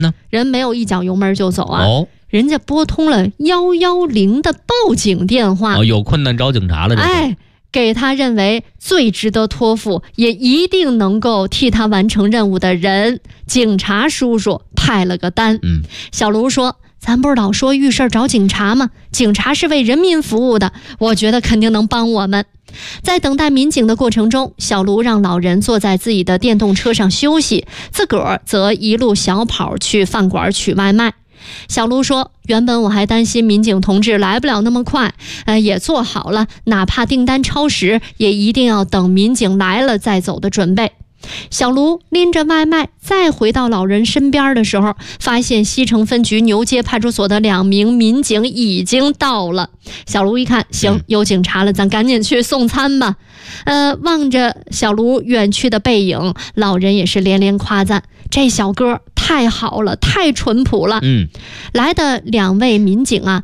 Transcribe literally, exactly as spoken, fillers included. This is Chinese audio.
那人没有一脚油门就走啊， 哦， 人家拨通了一一零的报警电话。 哦，有困难找警察了，这哎，给他认为最值得托付，也一定能够替他完成任务的人，警察叔叔派了个单。 嗯， 小卢说，咱不是老说遇事找警察吗？警察是为人民服务的，我觉得肯定能帮我们。在等待民警的过程中，小卢让老人坐在自己的电动车上休息，自个儿则一路小跑去饭馆取外卖。小卢说，原本我还担心民警同志来不了那么快，呃，也做好了哪怕订单超时也一定要等民警来了再走的准备。小卢拎着外卖再回到老人身边的时候，发现西城分局牛街派出所的两名民警已经到了。小卢一看，行，有警察了，咱赶紧去送餐吧。呃，望着小卢远去的背影，老人也是连连夸赞，这小哥太好了，太淳朴了。 嗯， 来的两位民警啊，